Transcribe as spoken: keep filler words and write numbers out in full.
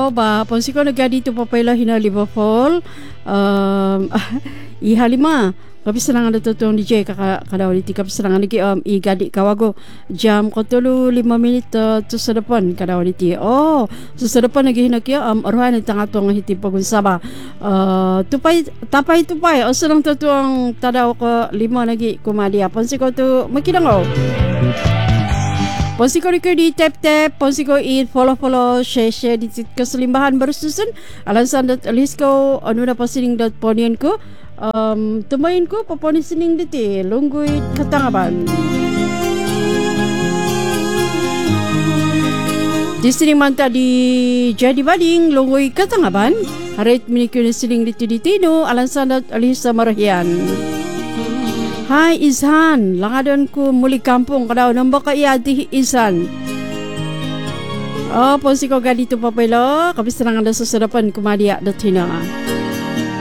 Oh, ba, ponsi ko nagadi to papayla hina Liverpool. Um, iha lima. Kapis serangan ada tutong D J kakak kada wali kapis serangan lagi um i gadi kawago jam kotulu lima minit uh, tu sedepan kada wali ti. Oh, tu sedepan lagi hina kia um arwah ni tengah tuang hiti pagun Sabah. Uh, tupai tapai tupai oh serang tuang tada ke lima lagi kumadia. Ponsi ko tu makidang oh. Ponsi ko di tap tap, ponsi ko i follow follow share share di keselimbahan bersusun. Alansan dot lisko anu na pasining dot ponian ko. Um, tumayin ko paponi sining diti lungguit hatangaban. Di sini manta di jadi bading lungguit katangaban. Harit minikuni sining diti ditino alansan dot alisa marahian. Hai Izhan, langadan ku muli kampung kadaw nambak ka iati Izhan. Oh, ponsi ko gadi tu papelo, kapis serangan da susudapan kumadia datina.